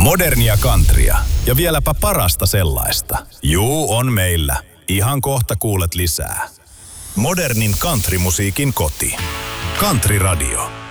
Modernia countrya ja vieläpä parasta sellaista. Juu, on meillä. Ihan kohta kuulet lisää. Modernin countrymusiikin koti. Country Radio.